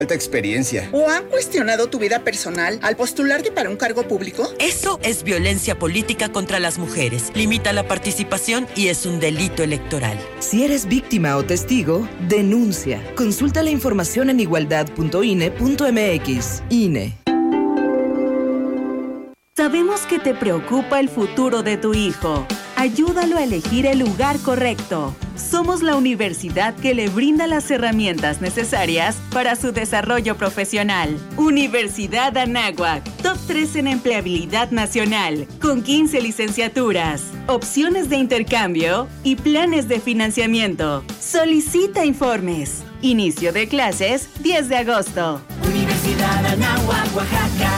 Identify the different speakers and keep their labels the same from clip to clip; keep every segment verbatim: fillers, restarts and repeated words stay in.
Speaker 1: Alta experiencia.
Speaker 2: ¿O han cuestionado tu vida personal al postularte para un cargo público?
Speaker 3: Eso es violencia política contra las mujeres. Limita la participación y es un delito electoral.
Speaker 4: Si eres víctima o testigo, denuncia. Consulta la información en igualdad punto i n e punto m x. I N E.
Speaker 5: Sabemos que te preocupa el futuro de tu hijo. Ayúdalo a elegir el lugar correcto. Somos la universidad que le brinda las herramientas necesarias para su desarrollo profesional. Universidad Anáhuac, top tres en empleabilidad nacional, con quince licenciaturas, opciones de intercambio y planes de financiamiento. Solicita informes. Inicio de clases diez de agosto.
Speaker 6: Universidad Anáhuac, Oaxaca.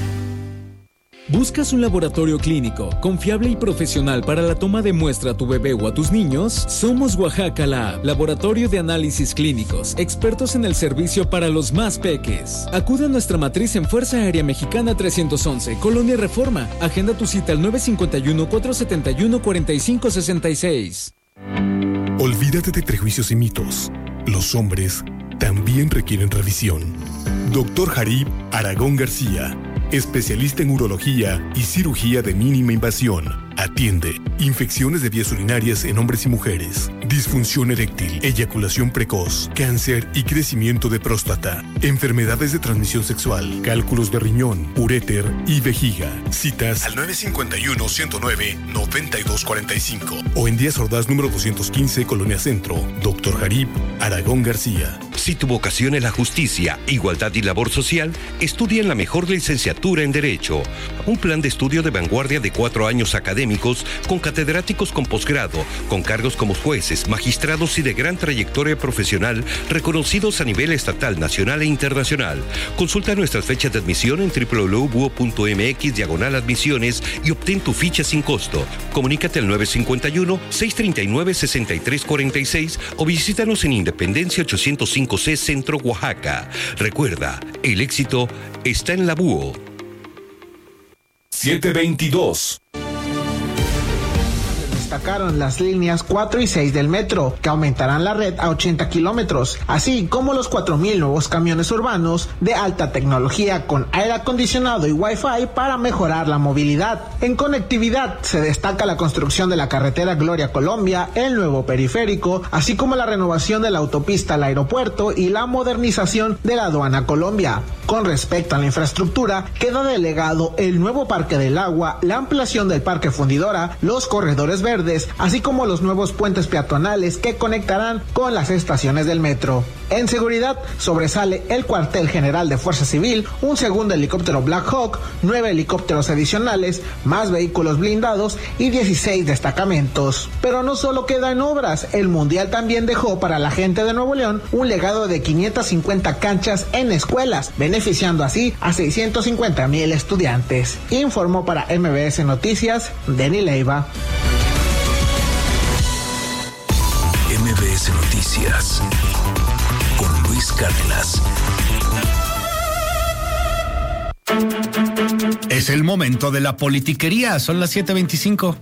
Speaker 7: ¿Buscas un laboratorio clínico confiable y profesional para la toma de muestra a tu bebé o a tus niños? Somos Oaxaca Lab, laboratorio de análisis clínicos, expertos en el servicio para los más peques. Acude a nuestra matriz en Fuerza Aérea Mexicana trescientos once, Colonia Reforma. Agenda tu cita al nueve cinco uno, cuatro siete uno, cuatro cinco seis seis.
Speaker 8: Olvídate de prejuicios y mitos. Los hombres también requieren revisión. Doctor Jarib Aragón García, especialista en urología y cirugía de mínima invasión. Atiende infecciones de vías urinarias en hombres y mujeres, disfunción eréctil, eyaculación precoz, cáncer y crecimiento de próstata, enfermedades de transmisión sexual, cálculos de riñón, uréter y vejiga. Citas al nueve cinco uno, ciento nueve, noventa y dos cuarenta y cinco o en Díaz Ordaz número doscientos quince, Colonia Centro. Doctor Jarib Aragón García.
Speaker 9: Si tu vocación es la justicia, igualdad y labor social, estudia en la mejor licenciatura en Derecho. Un plan de estudio de vanguardia de cuatro años académicos con catedráticos con posgrado, con cargos como jueces, magistrados y de gran trayectoria profesional reconocidos a nivel estatal, nacional e internacional. Consulta nuestras fechas de admisión en doble u doble u doble u punto buo punto m x diagonal admisiones y obtén tu ficha sin costo. Comunícate al nueve cinco uno, seis tres nueve, seis tres cuatro seis o visítanos en Independencia ochocientos cinco C Centro, Oaxaca. Recuerda, el éxito está en la Búho.
Speaker 10: siete veintidós.
Speaker 11: Destacaron las líneas cuatro y seis del metro, que aumentarán la red a ochenta kilómetros, así como los cuatro mil nuevos camiones urbanos de alta tecnología con aire acondicionado y Wi-Fi para mejorar la movilidad. En conectividad se destaca la construcción de la carretera Gloria Colombia, el nuevo periférico, así como la renovación de la autopista al aeropuerto y la modernización de la aduana Colombia. Con respecto a la infraestructura, queda delegado el nuevo Parque del Agua, la ampliación del Parque Fundidora, los corredores verdes, así como los nuevos puentes peatonales que conectarán con las estaciones del metro. En seguridad, sobresale el cuartel general de Fuerza Civil, un segundo helicóptero Black Hawk, nueve helicópteros adicionales, más vehículos blindados y dieciséis destacamentos. Pero no solo queda en obras, el Mundial también dejó para la gente de Nuevo León un legado de quinientas cincuenta canchas en escuelas, beneficiando así a seiscientos cincuenta mil estudiantes. Informó para M B S Noticias, Denny Leiva.
Speaker 10: M B S Noticias con Luis Cárdenas.
Speaker 12: Es el momento de la politiquería, son las siete veinticinco.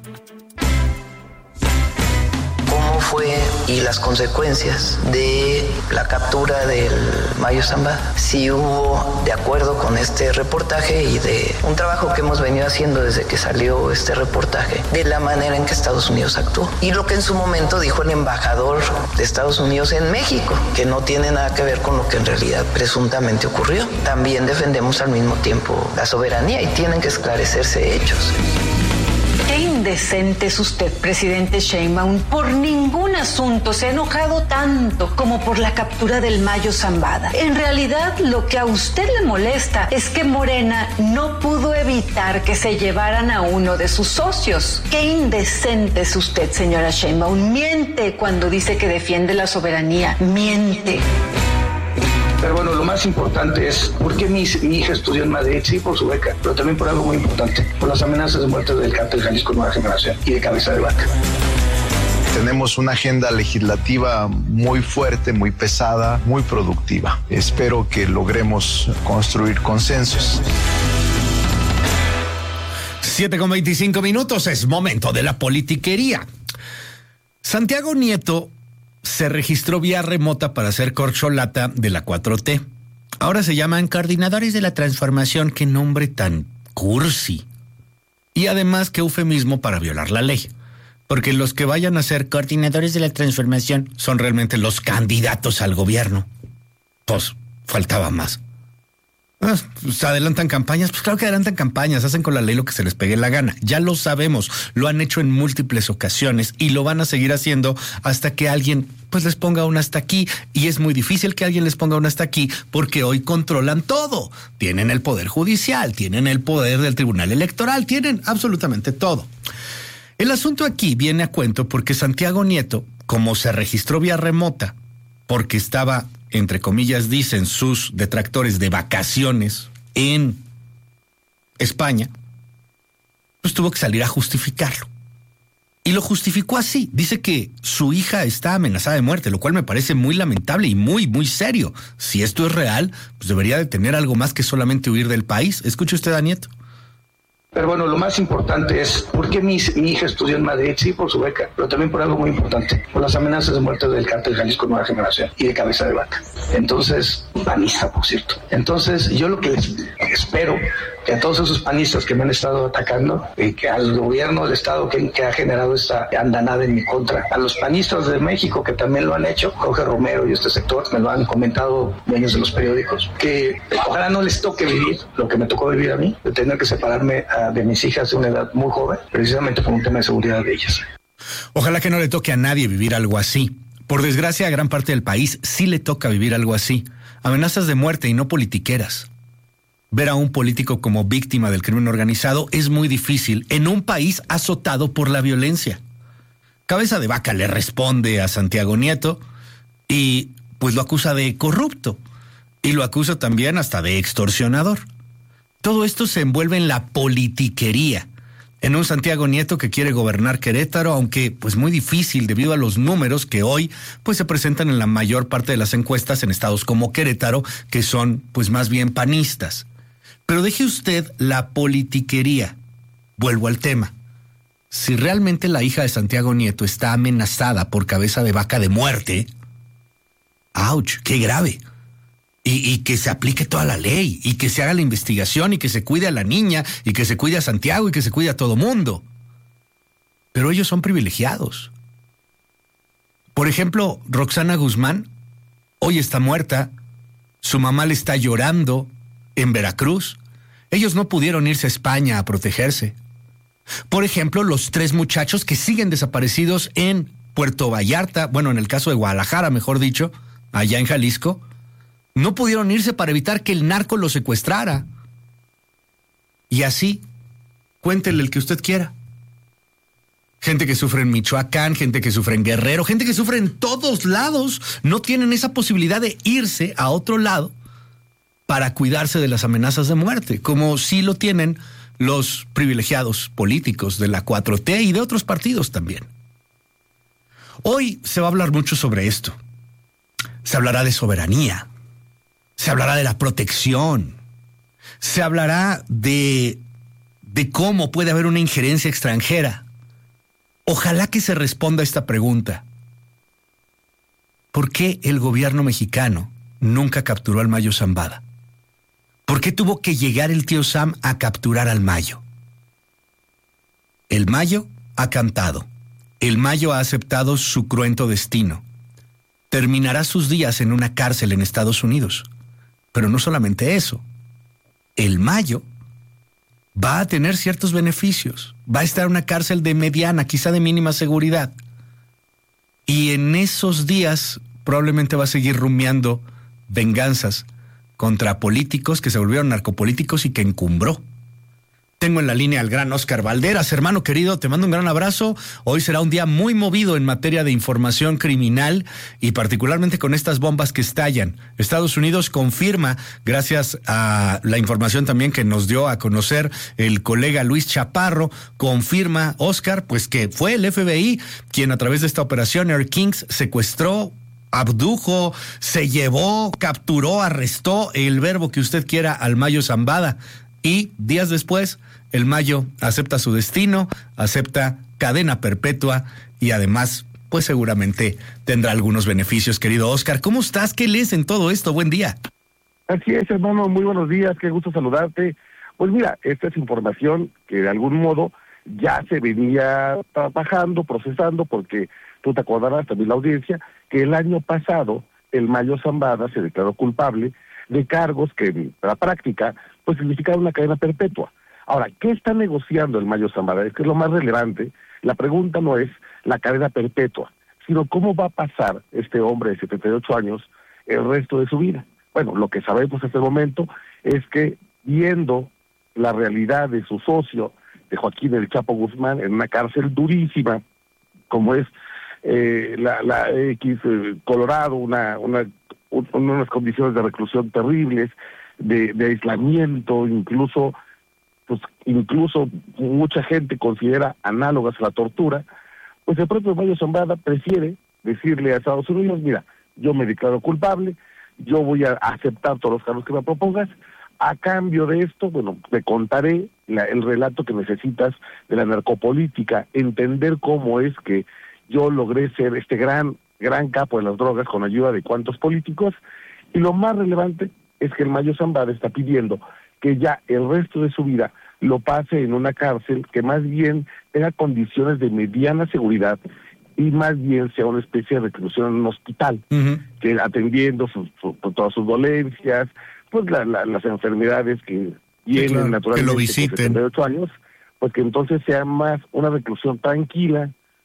Speaker 13: ¿Cómo fue y las consecuencias de la captura del Mayo Zambada? Si hubo, de acuerdo con este reportaje y de un trabajo que hemos venido haciendo desde que salió este reportaje, de la manera en que Estados Unidos actuó. Y lo que en su momento dijo el embajador de Estados Unidos en México, que no tiene nada que ver con lo que en realidad presuntamente ocurrió. También defendemos al mismo tiempo la soberanía y tienen que esclarecerse hechos.
Speaker 14: Qué indecente es usted, presidente Sheinbaum. Por ningún asunto se ha enojado tanto como por la captura del Mayo Zambada. En realidad, lo que a usted le molesta es que Morena no pudo evitar que se llevaran a uno de sus socios. Qué indecente es usted, señora Sheinbaum. Miente cuando dice que defiende la soberanía. Miente.
Speaker 15: Pero bueno, lo más importante es por qué mi, mi hija estudió en Madrid, sí, por su beca, pero también por algo muy importante, por las amenazas de muerte del cártel Jalisco Nueva Generación y de Cabeza de Vaca.
Speaker 16: Tenemos una agenda legislativa muy fuerte, muy pesada, muy productiva. Espero que logremos construir consensos.
Speaker 12: siete con veinticinco minutos, es momento de la politiquería. Santiago Nieto se registró vía remota para hacer corcholata de la cuatro T. Ahora se llaman coordinadores de la transformación. Qué nombre tan cursi. Y además, qué eufemismo para violar la ley. Porque los que vayan a ser coordinadores de la transformación son realmente los candidatos al gobierno. Pues faltaba más. Ah, pues adelantan campañas, pues claro que adelantan campañas, hacen con la ley lo que se les pegue la gana. Ya lo sabemos, lo han hecho en múltiples ocasiones y lo van a seguir haciendo hasta que alguien pues les ponga un hasta aquí. Y es muy difícil que alguien les ponga un hasta aquí porque hoy controlan todo. Tienen el poder judicial, tienen el poder del tribunal electoral, tienen absolutamente todo. El asunto aquí viene a cuento porque Santiago Nieto, como se registró vía remota, porque estaba, entre comillas, dicen sus detractores, de vacaciones en España, pues tuvo que salir a justificarlo. Y lo justificó así. Dice que su hija está amenazada de muerte, lo cual me parece muy lamentable y muy, muy serio. Si esto es real, pues debería de tener algo más que solamente huir del país. Escuche usted a Nieto.
Speaker 15: Pero bueno, lo más importante es por qué mi, mi hija estudió en Madrid, sí, por su beca, pero también por algo muy importante, por las amenazas de muerte del cártel Jalisco Nueva Generación y de Cabeza de Vaca. Entonces, panista, por cierto. Entonces, yo lo que les espero, que a todos esos panistas que me han estado atacando, y que al gobierno del Estado que, que ha generado esta andanada en mi contra, a los panistas de México que también lo han hecho, Jorge Romero y este sector, me lo han comentado dueños de los periódicos, que ojalá no les toque vivir lo que me tocó vivir a mí, de tener que separarme a de mis hijas de una edad muy joven, precisamente por un tema de seguridad de ellas.
Speaker 12: Ojalá que no le toque a nadie vivir algo así. Por desgracia, a gran parte del país sí le toca vivir algo así. Amenazas de muerte y no politiqueras. Ver a un político como víctima del crimen organizado es muy difícil en un país azotado por la violencia. Cabeza de Vaca le responde a Santiago Nieto y pues lo acusa de corrupto y lo acusa también hasta de extorsionador. Todo esto se envuelve en la politiquería, en un Santiago Nieto que quiere gobernar Querétaro, aunque pues muy difícil debido a los números que hoy pues se presentan en la mayor parte de las encuestas en estados como Querétaro, que son pues más bien panistas. Pero deje usted la politiquería. Vuelvo al tema. Si realmente la hija de Santiago Nieto está amenazada por Cabeza de Vaca de muerte, ¡ouch! ¡Qué grave! Y, y que se aplique toda la ley, y que se haga la investigación, y que se cuide a la niña, y que se cuide a Santiago, y que se cuide a todo mundo. Pero ellos son privilegiados. Por ejemplo, Roxana Guzmán hoy está muerta, su mamá le está llorando en Veracruz. Ellos no pudieron irse a España a protegerse. Por ejemplo, los tres muchachos que siguen desaparecidos en Puerto Vallarta, bueno, en el caso de Guadalajara, mejor dicho, allá en Jalisco, no pudieron irse para evitar que el narco los secuestrara. Y así, cuéntele el que usted quiera. Gente que sufre en Michoacán, gente que sufre en Guerrero, gente que sufre en todos lados, no tienen esa posibilidad de irse a otro lado para cuidarse de las amenazas de muerte, como sí lo tienen los privilegiados políticos de la cuatro T y de otros partidos también. Hoy se va a hablar mucho sobre esto. Se hablará de soberanía. Se hablará de la protección, se hablará de, de cómo puede haber una injerencia extranjera. Ojalá que se responda a esta pregunta. ¿Por qué el gobierno mexicano nunca capturó al Mayo Zambada? ¿Por qué tuvo que llegar el tío Sam a capturar al Mayo? El Mayo ha cantado, el Mayo ha aceptado su cruento destino. Terminará sus días en una cárcel en Estados Unidos. Pero no solamente eso, el Mayo va a tener ciertos beneficios, va a estar en una cárcel de mediana, quizá de mínima seguridad. Y en esos días probablemente va a seguir rumiando venganzas contra políticos que se volvieron narcopolíticos y que encumbró. Tengo en la línea al gran Óscar Valderas. Hermano querido, te mando un gran abrazo. Hoy será un día muy movido en materia de información criminal y particularmente con estas bombas que estallan. Estados Unidos confirma, gracias a la información también que nos dio a conocer el colega Luis Chaparro, confirma, Óscar, pues que fue el F B I quien a través de esta operación Air Kings secuestró, abdujo, se llevó, capturó, arrestó, el verbo que usted quiera, al Mayo Zambada. Y días después, el Mayo acepta su destino, acepta cadena perpetua y además, pues seguramente tendrá algunos beneficios, querido Óscar. ¿Cómo estás? ¿Qué lees en todo esto? Buen día.
Speaker 1: Así es, hermano, muy buenos días, qué gusto saludarte. Pues mira, esta es información que de algún modo ya se venía trabajando, procesando, porque tú te acordarás también la audiencia, que el año pasado el Mayo Zambada se declaró culpable de cargos que en la práctica pues significaban una cadena perpetua. Ahora, ¿qué está negociando el Mayo Zambada? Es que es lo más relevante. La pregunta no es la cadena perpetua, sino cómo va a pasar este hombre de setenta y ocho años el resto de su vida. Bueno, lo que sabemos hasta el momento es que viendo la realidad de su socio, de Joaquín El Chapo Guzmán, en una cárcel durísima, como es eh, la, la X eh, Colorado, una, una, un, unas condiciones de reclusión terribles, de, de aislamiento, incluso, pues, incluso mucha gente considera análogas a la tortura, pues el propio Mayo Zambada prefiere decirle a Estados Unidos, mira, yo me declaro culpable, yo voy a aceptar todos los cargos que me propongas, a cambio de esto, bueno, te contaré la, el relato que necesitas de la narcopolítica, entender cómo es que yo logré ser este gran, gran capo de las drogas con ayuda de cuantos políticos, y lo más relevante es que el Mayo Zambada está pidiendo que ya el resto de su vida lo pase en una cárcel que más bien tenga condiciones de mediana seguridad y más bien sea una especie de reclusión en un hospital, uh-huh. que atendiendo sus, su, todas sus dolencias, pues la, la, las enfermedades que vienen sí, claro, naturalmente
Speaker 12: que lo visiten.
Speaker 1: Con setenta y ocho años, pues que entonces sea más una reclusión tranquila,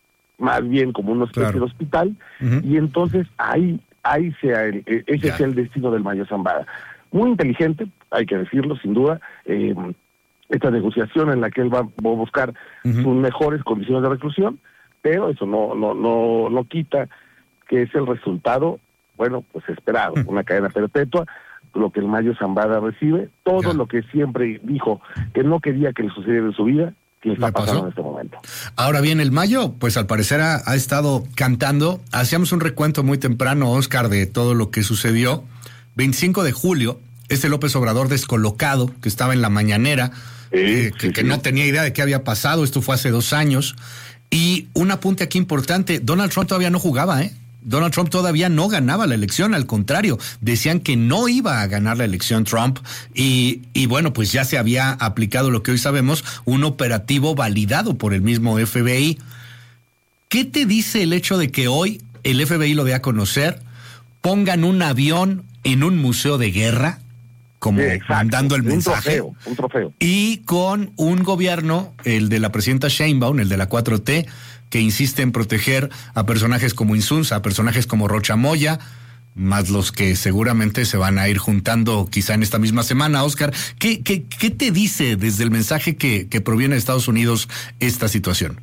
Speaker 1: más bien como una especie claro. de hospital, uh-huh. y entonces ahí ahí sea el, ese ya. sea el destino del Mayo Zambada. Muy inteligente, hay que decirlo, sin duda, eh, esta negociación en la que él va a buscar uh-huh. sus mejores condiciones de reclusión, pero eso no no no no quita que es el resultado, bueno, pues esperado, uh-huh. una cadena perpetua, lo que el Mayo Zambada recibe, todo ya. lo que siempre dijo que no quería que le sucediera en su vida, que le está pasando en este momento.
Speaker 12: Ahora bien, el Mayo, pues al parecer ha, ha estado cantando. Hacíamos un recuento muy temprano, Oscar, de todo lo que sucedió. veinticinco de julio, este López Obrador descolocado, que estaba en la mañanera, sí, eh, que, sí, que sí. no tenía idea de qué había pasado, esto fue hace dos años. Y un apunte aquí importante, Donald Trump todavía no jugaba, ¿eh? Donald Trump todavía no ganaba la elección, al contrario, decían que no iba a ganar la elección Trump y, y bueno, pues ya se había aplicado lo que hoy sabemos, un operativo validado por el mismo F B I. ¿Qué te dice el hecho de que hoy el F B I lo dé a conocer, pongan un avión en un museo de guerra, como sí, mandando el mensaje,
Speaker 1: un trofeo, un trofeo,
Speaker 12: y con un gobierno, el de la presidenta Sheinbaum, el de la cuatro T, que insiste en proteger a personajes como Insunza, a personajes como Rocha Moya, más los que seguramente se van a ir juntando quizá en esta misma semana? Oscar, ¿qué, qué, qué te dice desde el mensaje que, que proviene de Estados Unidos esta situación?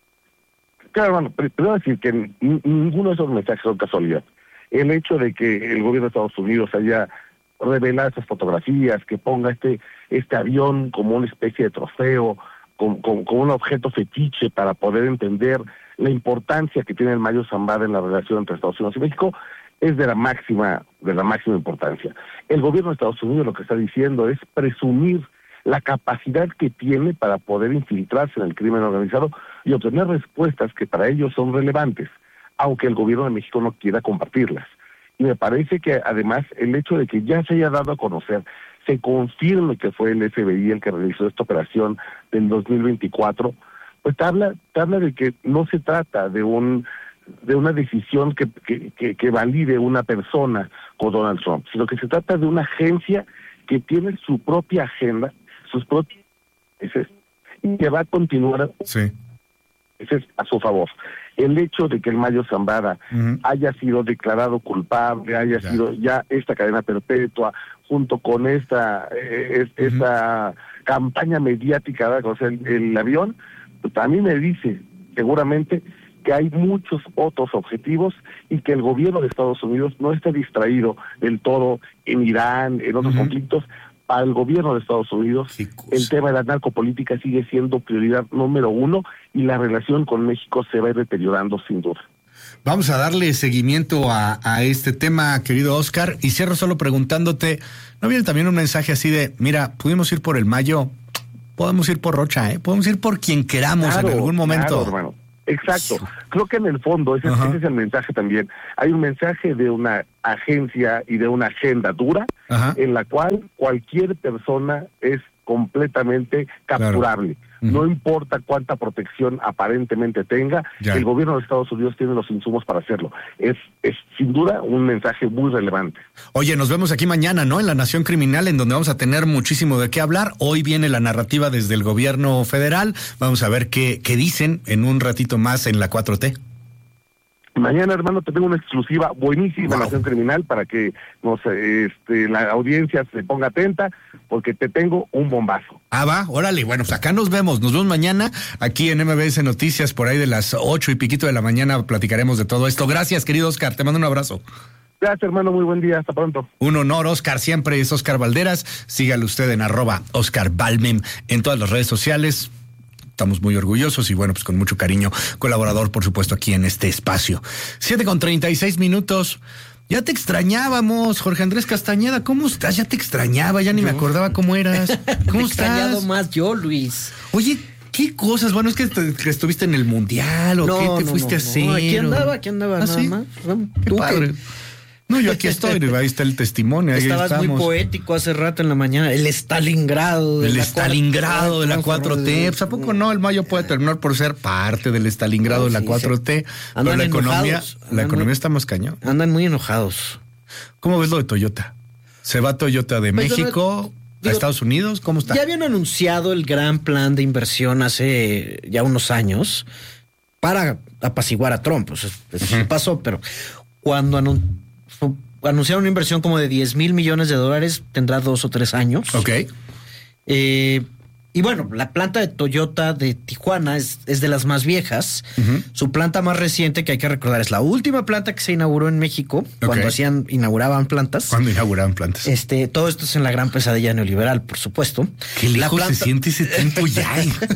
Speaker 1: Claro, bueno, primero decir que ninguno de esos mensajes son casualidad. El hecho de que el gobierno de Estados Unidos haya revelado esas fotografías, que ponga este, este avión como una especie de trofeo, Como, como, como un objeto fetiche para poder entender la importancia que tiene el Mayo Zambada en la relación entre Estados Unidos y México, es de la máxima, de la máxima importancia. El gobierno de Estados Unidos lo que está diciendo es presumir la capacidad que tiene para poder infiltrarse en el crimen organizado y obtener respuestas que para ellos son relevantes, aunque el gobierno de México no quiera compartirlas. Y me parece que además el hecho de que ya se haya dado a conocer, se confirme que fue el F B I el que realizó esta operación del dos mil veinticuatro, pues te habla, te habla de que no se trata de un de una decisión que, que, que, que valide una persona con Donald Trump, sino que se trata de una agencia que tiene su propia agenda, sus propios intereses, y que va a continuar
Speaker 12: sí.
Speaker 1: ese es a su favor. El hecho de que el Mayo Zambada uh-huh. haya sido declarado culpable, haya ya. sido ya esta cadena perpetua, junto con esta eh, uh-huh. esta campaña mediática, ¿verdad? O sea, el, el avión, pues a mí me dice seguramente que hay muchos otros objetivos y que el gobierno de Estados Unidos no está distraído del todo en Irán, en otros uh-huh. conflictos. Para el gobierno de Estados Unidos, el tema de la narcopolítica sigue siendo prioridad número uno y la relación con México se va a ir deteriorando sin duda.
Speaker 12: Vamos a darle seguimiento a, a este tema, querido Oscar, y cierro solo preguntándote, ¿no viene también un mensaje así de, mira, pudimos ir por el Mayo, podemos ir por Rocha, ¿eh? Podemos ir por quien queramos claro, en algún momento?
Speaker 1: Claro, hermano. Exacto. Creo que en el fondo ese, ese es el mensaje también. Hay un mensaje de una agencia y de una agenda dura Ajá. en la cual cualquier persona es completamente capturable. Claro. Uh-huh. No importa cuánta protección aparentemente tenga, ya. el gobierno de Estados Unidos tiene los insumos para hacerlo. Es, es sin duda un mensaje muy relevante.
Speaker 12: Oye, nos vemos aquí mañana, ¿no? En La Nación Criminal, en donde vamos a tener muchísimo de qué hablar. Hoy viene la narrativa desde el gobierno federal. Vamos a ver qué, qué dicen en un ratito más en la cuatro T.
Speaker 1: Mañana, hermano, te tengo una exclusiva buenísima wow. en Nación Criminal para que nos, este, la audiencia se ponga atenta, porque te tengo un bombazo.
Speaker 12: Ah, va, órale, bueno, pues acá nos vemos, nos vemos mañana, aquí en M B S Noticias, por ahí de las ocho y piquito de la mañana platicaremos de todo esto. Gracias, querido Oscar, te mando un abrazo.
Speaker 1: Gracias, hermano, muy buen día, hasta pronto.
Speaker 12: Un honor, Oscar, siempre es Oscar Valderas, sígale usted en arroba Oscar Balmem en todas las redes sociales. Estamos muy orgullosos y bueno, pues con mucho cariño, colaborador, por supuesto, aquí en este espacio. Siete con treinta y seis minutos. Ya te extrañábamos, Jorge Andrés Castañeda. ¿Cómo estás? Ya te extrañaba, ya ni yo. me acordaba cómo eras. ¿Cómo estás?
Speaker 17: Extrañado más yo, Luis.
Speaker 12: Oye, ¿qué cosas? Bueno, es que, te, que estuviste en el Mundial o no, qué te no, fuiste
Speaker 17: no,
Speaker 12: a hacer.
Speaker 17: No, aquí andaba, aquí andaba, ¿Ah, nada
Speaker 12: sí?
Speaker 17: más.
Speaker 12: Qué ¿Tú padre. Qué? No, yo aquí estoy, ahí está el testimonio. Ahí
Speaker 17: Estabas
Speaker 12: estamos.
Speaker 17: muy poético hace rato en la mañana. El Stalingrado. De
Speaker 12: el
Speaker 17: la
Speaker 12: Stalingrado de la cuatro T. Pues, ¿a poco no? El mayo puede terminar por ser parte del Stalingrado no, de la sí, cuatro T. Sí. Pero la economía, la economía muy, está más cañón.
Speaker 17: Andan muy enojados.
Speaker 12: ¿Cómo ves lo de Toyota? ¿Se va Toyota de pues México digo, a Estados Unidos? ¿Cómo está?
Speaker 17: Ya habían anunciado el gran plan de inversión hace ya unos años para apaciguar a Trump. Pues, eso uh-huh. pasó, pero cuando anunciaron anunciaron una inversión como de diez mil millones de dólares, tendrá dos o tres años.
Speaker 12: Ok.
Speaker 17: Eh, y bueno, la planta de Toyota de Tijuana es, es de las más viejas. Uh-huh. Su planta más reciente, que hay que recordar, es la última planta que se inauguró en México, okay. cuando hacían, inauguraban plantas.
Speaker 12: Cuando inauguraban plantas.
Speaker 17: Este, todo esto es en la gran pesadilla neoliberal, por supuesto.
Speaker 12: Qué lejos planta... se siente ese tiempo ya.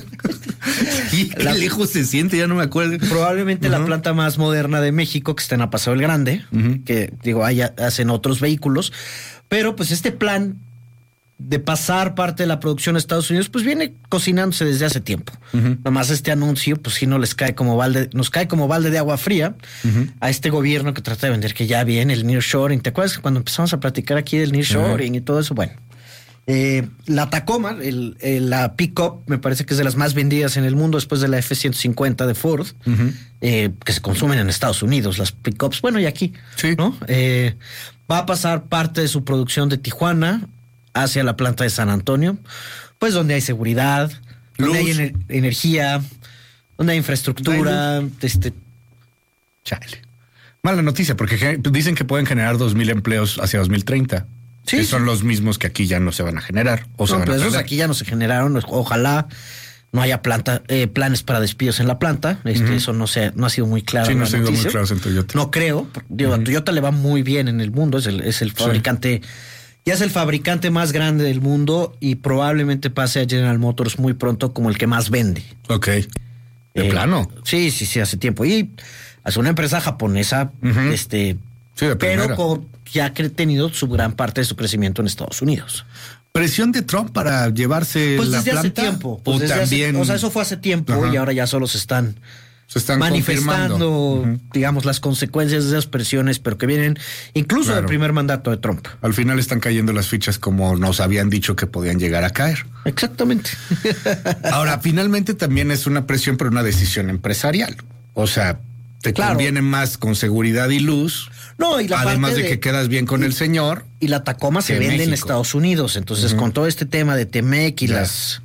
Speaker 12: Sí, qué la... lejos se siente, ya no me acuerdo.
Speaker 17: Probablemente uh-huh. la planta más moderna de México, que está en a Paseo el Grande, uh-huh. que digo, ahí hacen otros vehículos. Pero pues este plan de pasar parte de la producción a Estados Unidos, pues viene cocinándose desde hace tiempo. Uh-huh. Nomás este anuncio, pues sí no les cae como balde, nos cae como balde de agua fría uh-huh. a este gobierno que trata de vender que ya viene el nearshoring. ¿Te acuerdas que cuando empezamos a platicar aquí del nearshoring uh-huh. y todo eso? Bueno, eh, la Tacoma, el, el, la pick-up, me parece que es de las más vendidas en el mundo después de la F ciento cincuenta de Ford, uh-huh. eh, que se consumen en Estados Unidos, las pick-ups, bueno, y aquí,
Speaker 12: sí.
Speaker 17: ¿no? Eh, va a pasar parte de su producción de Tijuana hacia la planta de San Antonio, pues donde hay seguridad, Luz. donde hay ener- energía, donde hay infraestructura, hay este...
Speaker 12: Chale. Mala noticia, porque dicen que pueden generar dos mil empleos hacia dos mil treinta. Sí. Que son los mismos que aquí ya no se van a generar. O
Speaker 17: no,
Speaker 12: se van
Speaker 17: pero
Speaker 12: a
Speaker 17: esos
Speaker 12: perder.
Speaker 17: aquí ya no se generaron. Ojalá no haya planta, eh, planes para despidos en la planta. Este, uh-huh. Eso no, se, no ha sido muy claro.
Speaker 12: Sí, no ha sido muy claro en Toyota.
Speaker 17: No creo. Digo, uh-huh. a Toyota le va muy bien en el mundo. Es el, es el fabricante... Sí. Ya es el fabricante más grande del mundo y probablemente pase a General Motors muy pronto como el que más vende.
Speaker 12: Ok. ¿De eh, plano?
Speaker 17: Sí, sí, sí, hace tiempo. Y es una empresa japonesa, uh-huh. este,
Speaker 12: sí, de
Speaker 17: pero con, ya ha tenido su gran parte de su crecimiento en Estados Unidos.
Speaker 12: ¿Presión de Trump para llevarse
Speaker 17: pues
Speaker 12: la
Speaker 17: desde
Speaker 12: planta?
Speaker 17: Hace tiempo. Pues
Speaker 12: o
Speaker 17: desde
Speaker 12: también...
Speaker 17: hace, o sea, eso fue hace tiempo uh-huh. y ahora ya solo se están...
Speaker 12: Se están
Speaker 17: manifestando,
Speaker 12: uh-huh.
Speaker 17: digamos, las consecuencias de esas presiones, pero que vienen incluso claro. del primer mandato de Trump.
Speaker 12: Al final están cayendo las fichas como nos habían dicho que podían llegar a caer.
Speaker 17: Exactamente.
Speaker 12: Ahora, finalmente también es una presión, pero una decisión empresarial. O sea, te claro. conviene más con seguridad y luz.
Speaker 17: No, y la
Speaker 12: además
Speaker 17: parte
Speaker 12: de, de que quedas bien con
Speaker 17: y,
Speaker 12: el señor.
Speaker 17: Y la Tacoma se vende México. En Estados Unidos. Entonces, uh-huh. con todo este tema de Temec y ya. las...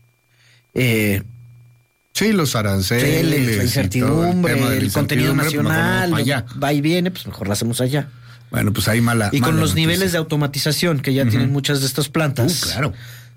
Speaker 17: Eh,
Speaker 12: Sí, los aranceles,
Speaker 17: sí, la incertidumbre, el, el contenido nacional,
Speaker 12: pues
Speaker 17: va y viene, pues mejor lo hacemos allá.
Speaker 12: Bueno, pues ahí mala.
Speaker 17: Y
Speaker 12: mala
Speaker 17: con los
Speaker 12: noticia.
Speaker 17: niveles de automatización que ya uh-huh. tienen muchas de estas plantas.
Speaker 12: Uh, claro.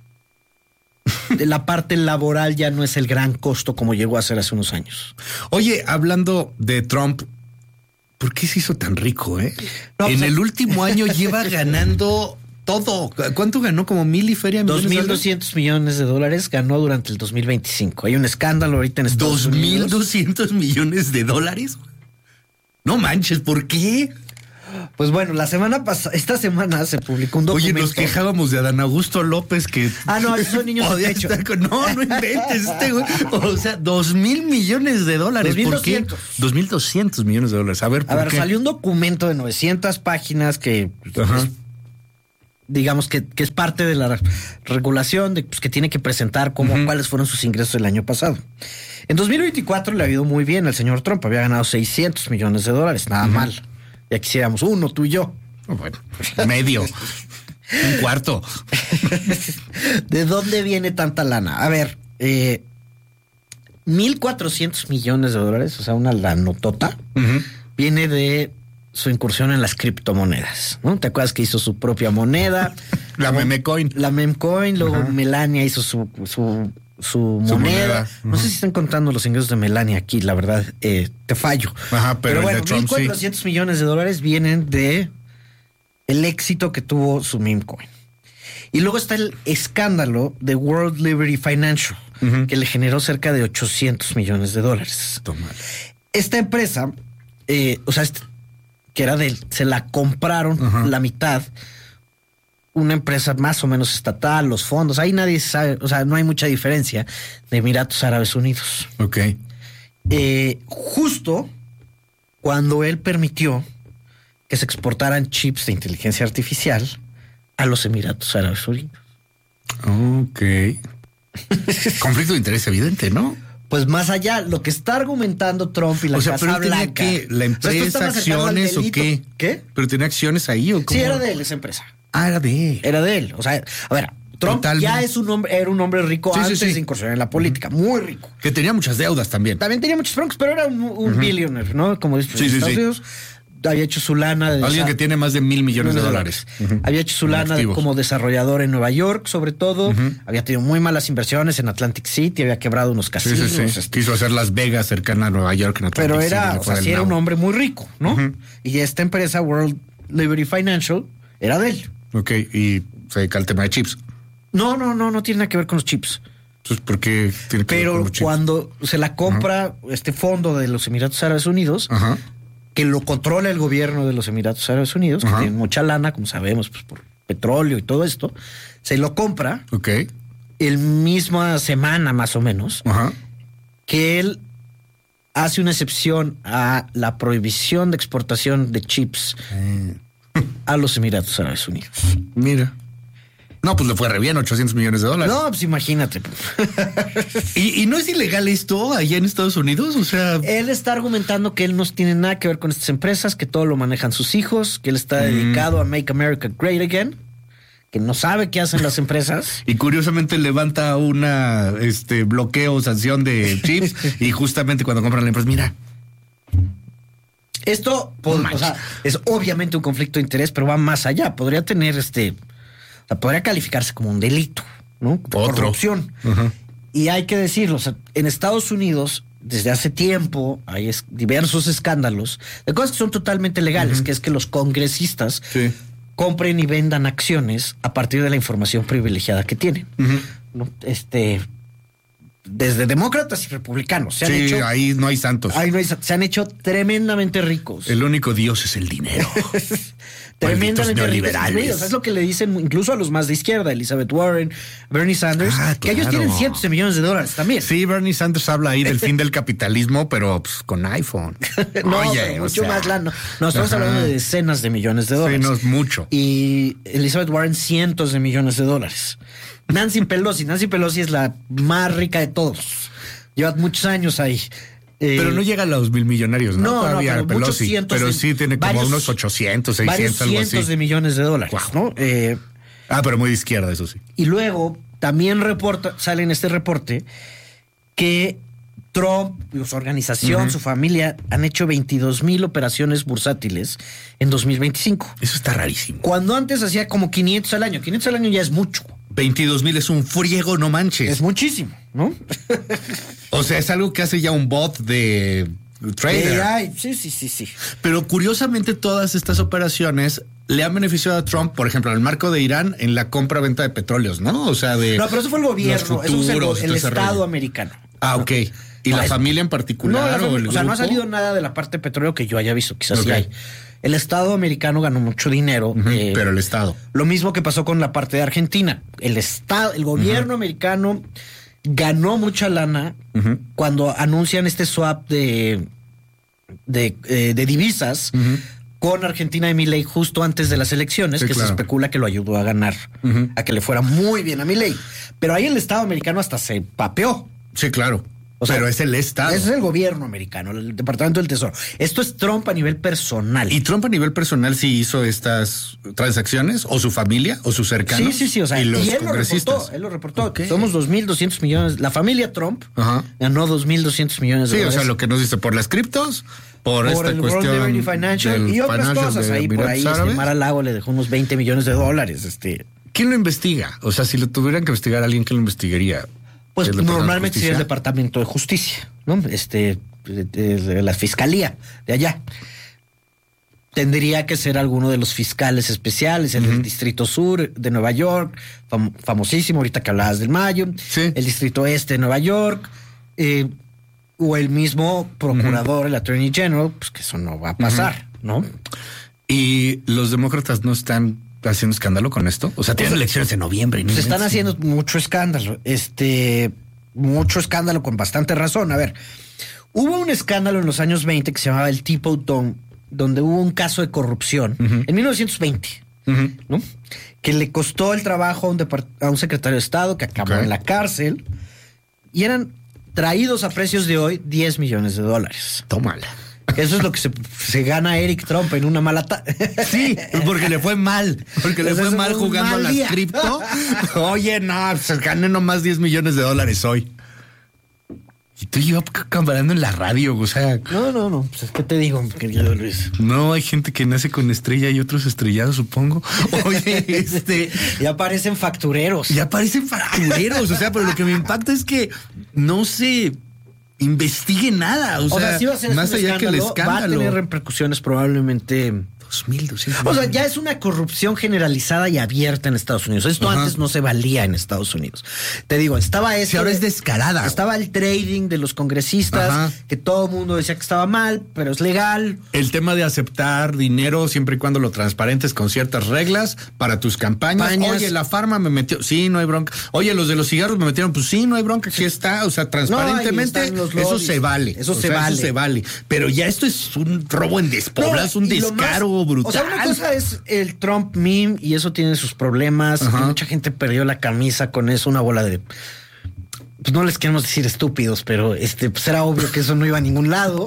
Speaker 17: La parte laboral ya no es el gran costo como llegó a ser hace unos años.
Speaker 12: Oye, hablando de Trump, ¿por qué se hizo tan rico, eh? No, en pues, el último año lleva ganando todo. ¿Cuánto ganó? ¿Como mil y feria?
Speaker 17: Dos mil doscientos millones de dólares ganó durante el dos mil veinticinco. Hay un escándalo ahorita en Estados Unidos.
Speaker 12: ¿Dos mil doscientos millones de dólares? No manches, ¿por qué?
Speaker 17: Pues bueno, la semana pasada, esta semana se publicó un documento.
Speaker 12: Oye, nos quejábamos de Adán Augusto López que...
Speaker 17: Ah, no, esos son niños de pecho.
Speaker 12: Con... No, no inventes este güey. O sea, dos mil millones de dólares. ¿Por qué? Dos mil doscientos millones de dólares. A ver, ¿por
Speaker 17: A ver,
Speaker 12: qué?
Speaker 17: salió un documento de novecientas páginas que... Pues, digamos que, que es parte de la regulación de, pues, que tiene que presentar cómo, uh-huh. cuáles fueron sus ingresos el año pasado. En dos mil veinticuatro le ha ido muy bien al señor Trump, había ganado seiscientos millones de dólares, nada uh-huh. mal. Ya quisiéramos uno, tú y yo.
Speaker 12: Oh, bueno, medio, un cuarto.
Speaker 17: ¿De dónde viene tanta lana? A ver, eh, mil cuatrocientos millones de dólares, o sea, una lanotota, uh-huh. viene de su incursión en las criptomonedas, ¿no? ¿Te acuerdas que hizo su propia moneda?
Speaker 12: La memecoin.
Speaker 17: La memecoin, luego uh-huh. Melania hizo su, su, su, su moneda. moneda. Uh-huh. No sé si están contando los ingresos de Melania aquí, la verdad, eh, te fallo.
Speaker 12: Ajá, pero, pero bueno,
Speaker 17: mil cuatrocientos sí. millones de dólares vienen de el éxito que tuvo su memecoin. Y luego está el escándalo de World Liberty Financial, uh-huh. que le generó cerca de ochocientos millones de dólares.
Speaker 12: Toma.
Speaker 17: Esta empresa, eh, o sea, este, que era de él, se la compraron uh-huh. la mitad, una empresa más o menos estatal, los fondos, ahí nadie sabe, o sea, no hay mucha diferencia, de Emiratos Árabes Unidos.
Speaker 12: Ok.
Speaker 17: Eh, justo cuando él permitió que se exportaran chips de inteligencia artificial a los Emiratos Árabes Unidos.
Speaker 12: Ok. Conflicto de interés evidente, ¿no?
Speaker 17: Pues más allá, lo que está argumentando Trump y la
Speaker 12: o sea,
Speaker 17: Casa
Speaker 12: pero
Speaker 17: Blanca.
Speaker 12: Que ¿la empresa acciones o qué?
Speaker 17: ¿Qué?
Speaker 12: ¿Pero tenía acciones ahí o cómo?
Speaker 17: Sí, era de él esa empresa.
Speaker 12: Ah, era de él.
Speaker 17: Era de él. O sea, a ver, Trump Totalmente. ya es un hombre, era un hombre rico sí, antes sí, sí. de incursionar en la política, muy rico.
Speaker 12: Que tenía muchas deudas también.
Speaker 17: También tenía muchos broncos, pero era un, un uh-huh. billionaire, ¿no? Como dice
Speaker 12: sí, sí,
Speaker 17: Estados
Speaker 12: sí.
Speaker 17: Unidos. Había hecho su lana de
Speaker 12: alguien que tiene más de mil millones de dólares.
Speaker 17: Uh-huh. Había hecho su lana de, como desarrollador en Nueva York, sobre todo. Uh-huh. Había tenido muy malas inversiones en Atlantic City, había quebrado unos casinos.
Speaker 12: Sí, sí, sí. Este. Quiso hacer Las Vegas cercana a Nueva York en Atlantic
Speaker 17: Pero era,
Speaker 12: City,
Speaker 17: o sea, sí era un hombre muy rico, ¿no? Uh-huh. Y esta empresa, World Liberty Financial, era de él.
Speaker 12: Ok, y se dedica al tema de chips.
Speaker 17: No, no, no, no tiene nada que ver con los chips.
Speaker 12: Entonces, ¿por qué tiene que
Speaker 17: Pero
Speaker 12: ver con los chips?
Speaker 17: Cuando se la compra uh-huh. este fondo de los Emiratos Árabes Unidos, uh-huh. que lo controla el gobierno de los Emiratos Árabes Unidos, uh-huh. que tiene mucha lana, como sabemos, pues por petróleo y todo esto, se lo compra.
Speaker 12: Ok.
Speaker 17: El misma semana, más o menos,
Speaker 12: uh-huh.
Speaker 17: que él hace una excepción a la prohibición de exportación de chips mm. a los Emiratos Árabes Unidos.
Speaker 12: Mira. No, pues le fue re bien, ochocientos millones de dólares.
Speaker 17: No, pues imagínate.
Speaker 12: ¿Y, ¿Y no es ilegal esto allá en Estados Unidos? O sea...
Speaker 17: Él está argumentando que él no tiene nada que ver con estas empresas, que todo lo manejan sus hijos, que él está mm. dedicado a Make America Great Again, que no sabe qué hacen las empresas.
Speaker 12: Y curiosamente levanta una este bloqueo, sanción de chips, y justamente cuando compran la empresa, mira...
Speaker 17: Esto, pues, o sea, es obviamente un conflicto de interés, pero va más allá. Podría tener este... O sea, podría calificarse como un delito, ¿no? Por
Speaker 12: Otro.
Speaker 17: corrupción. Uh-huh. Y hay que decirlo, o sea, en Estados Unidos, desde hace tiempo, hay es, diversos escándalos de cosas que son totalmente legales, uh-huh. que es que los congresistas
Speaker 12: sí.
Speaker 17: compren y vendan acciones a partir de la información privilegiada que tienen.
Speaker 12: Uh-huh.
Speaker 17: ¿No? Este... Desde demócratas y republicanos. Se
Speaker 12: sí,
Speaker 17: han hecho,
Speaker 12: ahí no hay santos.
Speaker 17: Ahí no hay, se han hecho tremendamente ricos.
Speaker 12: El único Dios es el dinero.
Speaker 17: Tremendamente neoliberales. O sea, es lo que le dicen incluso a los más de izquierda, Elizabeth Warren, Bernie Sanders,
Speaker 12: ah,
Speaker 17: que
Speaker 12: claro.
Speaker 17: ellos tienen cientos de millones de dólares también.
Speaker 12: Sí, Bernie Sanders habla ahí del fin del capitalismo, pero pues, con iPhone.
Speaker 17: no,
Speaker 12: Oye,
Speaker 17: pero
Speaker 12: o
Speaker 17: mucho
Speaker 12: sea,
Speaker 17: más lana. No, estamos
Speaker 12: ajá.
Speaker 17: hablando de decenas de millones de dólares.
Speaker 12: Sí, no es mucho.
Speaker 17: Y Elizabeth Warren, cientos de millones de dólares. Nancy Pelosi, Nancy Pelosi es la más rica de todos. Lleva muchos años ahí. Eh,
Speaker 12: pero no llega a los mil millonarios, ¿no?
Speaker 17: No,
Speaker 12: Todavía
Speaker 17: no, pero
Speaker 12: Pelosi,
Speaker 17: muchos cientos
Speaker 12: pero
Speaker 17: de,
Speaker 12: sí tiene como
Speaker 17: varios,
Speaker 12: unos ochocientos, seiscientos,
Speaker 17: varios
Speaker 12: algo
Speaker 17: cientos
Speaker 12: así.
Speaker 17: de millones de dólares, wow. ¿no? Eh,
Speaker 12: ah, pero muy de izquierda, eso sí.
Speaker 17: Y luego también reporta, sale en este reporte que Trump, su organización, uh-huh. su familia han hecho veintidós mil operaciones bursátiles en dos mil veinticinco.
Speaker 12: Eso está rarísimo.
Speaker 17: Cuando antes hacía como quinientos al año. quinientos al año ya es mucho.
Speaker 12: veintidós mil es un friego, no manches.
Speaker 17: Es muchísimo, ¿no?
Speaker 12: O sea, es algo que hace ya un bot de trader.
Speaker 17: Ay, sí, sí, sí, sí.
Speaker 12: Pero curiosamente todas estas operaciones le han beneficiado a Trump, por ejemplo, en el marco de Irán, en la compra-venta de petróleos, ¿no? O sea, de...
Speaker 17: No, pero eso fue el gobierno, eso es el, el Estado rollo. americano.
Speaker 12: Ah, ok. ¿Y no, la es, familia en particular?
Speaker 17: No,
Speaker 12: o,
Speaker 17: o,
Speaker 12: el
Speaker 17: o sea,
Speaker 12: grupo?
Speaker 17: no ha salido nada de la parte de petróleo que yo haya visto, quizás okay. sí hay. El Estado americano ganó mucho dinero.
Speaker 12: Uh-huh,
Speaker 17: eh,
Speaker 12: pero el Estado.
Speaker 17: Lo mismo que pasó con la parte de Argentina. El Estado, el gobierno uh-huh. americano ganó mucha lana uh-huh. cuando anuncian este swap de, de, eh, de divisas uh-huh. con Argentina de Milei justo antes de las elecciones, sí, que claro. se especula que lo ayudó a ganar, uh-huh. a que le fuera muy bien a Milei. Pero ahí el Estado americano hasta se papeó.
Speaker 12: Sí, claro. O sea, pero es el Estado.
Speaker 17: Es el gobierno americano, el Departamento del Tesoro. Esto es Trump a nivel personal.
Speaker 12: ¿Y Trump a nivel personal sí hizo estas transacciones? ¿O su familia? ¿O sus cercanos?
Speaker 17: Sí, sí, sí. O sea,
Speaker 12: y, los
Speaker 17: y él
Speaker 12: congresistas.
Speaker 17: lo reportó. Él lo reportó. Okay. Somos dos mil doscientos millones. La familia Trump Ajá. ganó dos mil doscientos millones de
Speaker 12: sí,
Speaker 17: dólares.
Speaker 12: Sí, o sea, lo que nos dice por las criptos, por, por esta
Speaker 17: el
Speaker 12: cuestión.
Speaker 17: World Liberty Financial y otras
Speaker 12: Financial
Speaker 17: cosas. Ahí por ahí, este, Mar-a-Lago le dejó unos veinte millones de dólares. Este.
Speaker 12: ¿Quién lo investiga? O sea, si lo tuvieran que investigar a alguien, ¿quién lo investigaría?
Speaker 17: Pues normalmente sería el Departamento de Justicia, ¿no? Este, de, de, de la Fiscalía de allá. Tendría que ser alguno de los fiscales especiales, el uh-huh. del Distrito Sur de Nueva York, fam- famosísimo, ahorita que hablabas del Mayo, sí. el Distrito Este de Nueva York, eh, o el mismo procurador, uh-huh. el Attorney General, pues que eso no va a pasar, uh-huh. ¿no?
Speaker 12: Y los demócratas no están haciendo escándalo con esto. O sea, tienen elecciones en noviembre.
Speaker 17: Se están haciendo mucho escándalo. Este, mucho escándalo con bastante razón. A ver, hubo un escándalo en los años veinte que se llamaba el Tipo Dome, donde hubo un caso de corrupción uh-huh. en mil novecientos veinte, uh-huh. ¿no? Que le costó el trabajo a un, depart- a un secretario de Estado que acabó okay. en la cárcel y eran traídos a precios de hoy diez millones de dólares.
Speaker 12: Tómala.
Speaker 17: Eso es lo que se, se gana Eric Trump en una mala ta-
Speaker 12: Sí, porque le fue mal. Porque le fue mal jugando
Speaker 17: mal
Speaker 12: a las cripto. Oye, no, se gané nomás diez millones de dólares hoy. Y tú y yo camarando en la radio, o sea.
Speaker 17: No, no, no. Pues, ¿qué te digo, querido Luis?
Speaker 12: No, hay gente que nace con estrella y otros estrellados, supongo. Oye, este.
Speaker 17: Ya parecen factureros.
Speaker 12: Ya parecen factureros. O sea, pero lo que me impacta es que no se investigue nada. O, o sea, sea sí va a ser más allá que el escándalo.
Speaker 17: Va a tener repercusiones probablemente.
Speaker 12: dos mil doscientos.
Speaker 17: O sea, ya es una corrupción generalizada y abierta en Estados Unidos. Esto Ajá. antes no se valía en Estados Unidos. Te digo, estaba eso.
Speaker 12: Si ahora es descarada.
Speaker 17: Estaba el trading de los congresistas, Ajá. que todo el mundo decía que estaba mal, pero es legal.
Speaker 12: El tema de aceptar dinero siempre y cuando lo transparentes con ciertas reglas para tus campañas. Campañas. Oye, la farma me metió. Sí, no hay bronca. Oye, los de los cigarros me metieron. Pues sí, no hay bronca. Aquí está. O sea, transparentemente, no, eso se vale.
Speaker 17: Eso
Speaker 12: o
Speaker 17: se
Speaker 12: sea,
Speaker 17: vale.
Speaker 12: Eso se vale. Pero ya esto es un robo en despoblas, no, un descaro. Brutal.
Speaker 17: O sea, una cosa es el Trump meme y eso tiene sus problemas. Mucha gente perdió la camisa con eso, una bola de... Pues no les queremos decir estúpidos, pero este pues era obvio que eso no iba a ningún lado.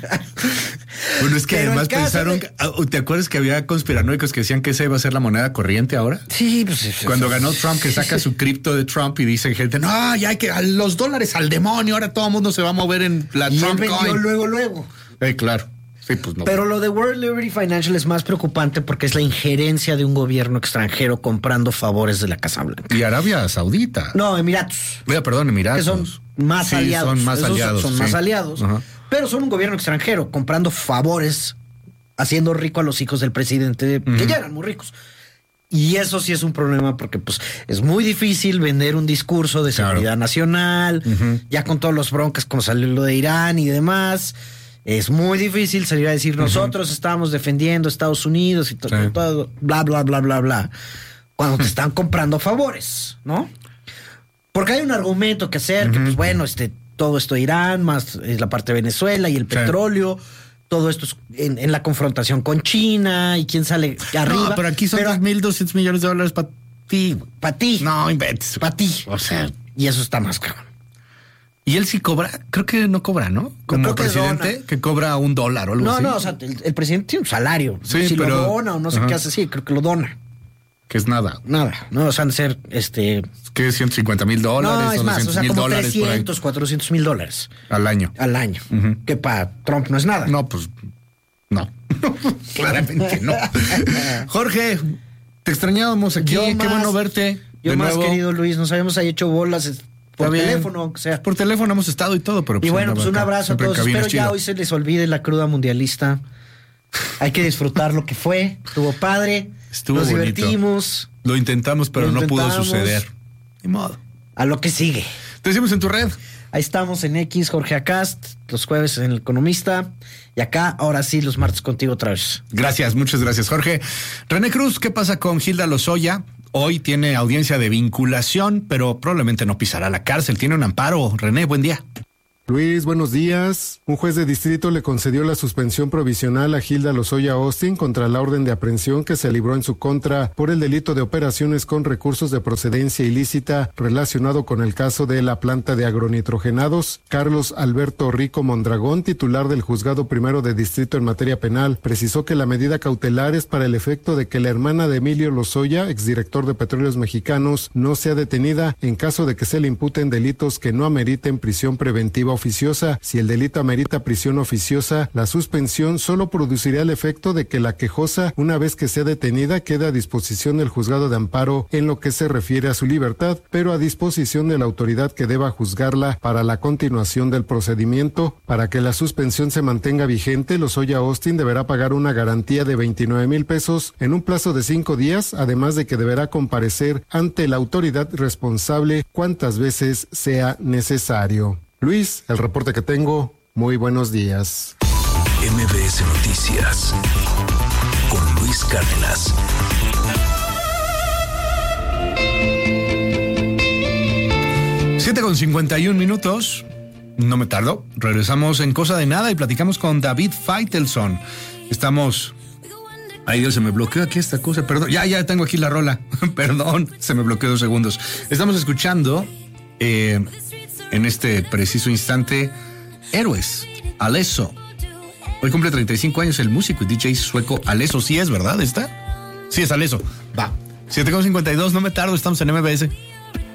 Speaker 12: Bueno, es que
Speaker 17: pero
Speaker 12: además pensaron...
Speaker 17: de...
Speaker 12: ¿Te acuerdas que había conspiranoicos que decían que esa iba a ser la moneda corriente ahora?
Speaker 17: Sí, pues...
Speaker 12: Cuando ganó Trump, que saca su cripto de Trump y dice gente, no, ya hay que... A los dólares al demonio, ahora todo el mundo se va a mover en la
Speaker 17: y
Speaker 12: Trump
Speaker 17: él vendió
Speaker 12: coin.
Speaker 17: luego, luego.
Speaker 12: Eh, claro. Sí, pues no.
Speaker 17: Pero lo de World Liberty Financial es más preocupante porque es la injerencia de un gobierno extranjero comprando favores de la Casa Blanca.
Speaker 12: Y Arabia Saudita.
Speaker 17: No, Emiratos.
Speaker 12: Mira, perdón, Emiratos.
Speaker 17: Que son más
Speaker 12: sí,
Speaker 17: aliados.
Speaker 12: Son más
Speaker 17: Esos
Speaker 12: aliados.
Speaker 17: Son
Speaker 12: sí.
Speaker 17: más aliados. Ajá. Pero son un gobierno extranjero comprando favores, haciendo rico a los hijos del presidente, uh-huh. que ya eran muy ricos. Y eso sí es un problema porque pues es muy difícil vender un discurso de seguridad claro. nacional, uh-huh. ya con todos los broncas como salió lo de Irán y demás. Es muy difícil salir a decir nosotros uh-huh. estábamos defendiendo a Estados Unidos y to- sí. todo, bla, bla, bla, bla, bla, cuando te están comprando favores, ¿no? Porque hay un argumento que hacer, uh-huh. que pues bueno, este, todo esto de Irán, más eh, la parte de Venezuela y el sí. petróleo, todo esto es en, en la confrontación con China y quién sale arriba.
Speaker 12: No, pero aquí son dos mil doscientos millones de dólares para ti.
Speaker 17: Para ti.
Speaker 12: No, inventes.
Speaker 17: Para ti. O sea, y eso está más cabrón.
Speaker 12: Y él sí cobra, creo que no cobra, ¿no? Como presidente, que, que cobra un dólar o algo
Speaker 17: no,
Speaker 12: así.
Speaker 17: No, no, o sea, el, el presidente tiene un salario.
Speaker 12: Sí,
Speaker 17: si
Speaker 12: pero,
Speaker 17: lo dona o no sé
Speaker 12: ajá.
Speaker 17: qué hace, sí, creo que lo dona.
Speaker 12: Que es nada.
Speaker 17: Nada, no, o sea, han de ser, este...
Speaker 12: ¿Qué? ciento cincuenta mil dólares.
Speaker 17: No, es
Speaker 12: o
Speaker 17: más, o sea, como
Speaker 12: dólares
Speaker 17: trescientos, cuatrocientos mil dólares.
Speaker 12: Al año.
Speaker 17: Al año.
Speaker 12: Uh-huh.
Speaker 17: Que para Trump no es nada.
Speaker 12: No, pues, no. Claramente no. Jorge, te extrañábamos aquí, yo qué más, bueno verte.
Speaker 17: Yo
Speaker 12: de
Speaker 17: más,
Speaker 12: nuevo.
Speaker 17: querido Luis, nos habíamos ahí hecho bolas... Por
Speaker 12: Está
Speaker 17: teléfono, o sea.
Speaker 12: Por teléfono hemos estado y todo, pero...
Speaker 17: Pues y bueno, pues un
Speaker 12: acá,
Speaker 17: abrazo a todos. Espero
Speaker 12: chido.
Speaker 17: ya hoy se les olvide la cruda mundialista. Hay que disfrutar lo que fue. Estuvo padre.
Speaker 12: Estuvo
Speaker 17: Nos
Speaker 12: bonito.
Speaker 17: divertimos.
Speaker 12: Lo intentamos, pero
Speaker 17: lo
Speaker 12: no
Speaker 17: intentamos.
Speaker 12: pudo suceder. Ni modo.
Speaker 17: A lo que sigue.
Speaker 12: Te decimos en tu red.
Speaker 17: Ahí estamos en X, Jorge Acast, los jueves en El Economista. Y acá, ahora sí, los martes contigo otra vez.
Speaker 12: Gracias, muchas gracias, Jorge. René Cruz, ¿qué pasa con Hilda Lozoya? Hoy tiene audiencia de vinculación, pero probablemente no pisará la cárcel. Tiene un amparo. René, buen día.
Speaker 18: Luis, buenos días. Un juez de distrito le concedió la suspensión provisional a Hilda Lozoya Austin contra la orden de aprehensión que se libró en su contra por el delito de operaciones con recursos de procedencia ilícita relacionado con el caso de la planta de agronitrogenados. Carlos Alberto Rico Mondragón, titular del Juzgado Primero de Distrito en materia penal, precisó que la medida cautelar es para el efecto de que la hermana de Emilio Lozoya, exdirector de Petróleos Mexicanos, no sea detenida en caso de que se le imputen delitos que no ameriten prisión preventiva oficiosa. Si el delito amerita prisión oficiosa, la suspensión solo produciría el efecto de que la quejosa, una vez que sea detenida, quede a disposición del juzgado de amparo en lo que se refiere a su libertad, pero a disposición de la autoridad que deba juzgarla para la continuación del procedimiento. Para que la suspensión se mantenga vigente, Lozoya Austin deberá pagar una garantía de veintinueve mil pesos en un plazo de cinco días, además de que deberá comparecer ante la autoridad responsable cuantas veces sea necesario. Luis, el reporte que tengo, muy buenos días.
Speaker 10: M B S Noticias con Luis Cárdenas.
Speaker 12: siete con cincuenta y un minutos. No me tardo. Regresamos en Cosa de Nada y platicamos con David Feitelson. Estamos... Ay, Dios, se me bloqueó aquí esta cosa. Perdón. Ya, ya tengo aquí la rola. Perdón, se me bloqueó dos segundos. Estamos escuchando... Eh, en este preciso instante, Héroes, Alesso. Hoy cumple treinta y cinco años el músico y D J sueco Alesso. ¿Sí es verdad esta? Sí es Alesso. Va. siete con cincuenta y dos, no me tardo, estamos en M B S.